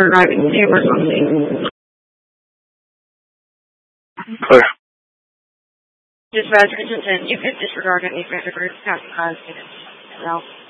or driving safe or something. Clear. Dispatch, attention, you can disregard any factor for past cause.